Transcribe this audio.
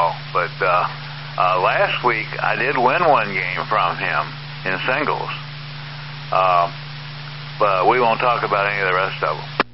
all. But last week I did win one game from him in singles. But we won't talk about any of the rest of them.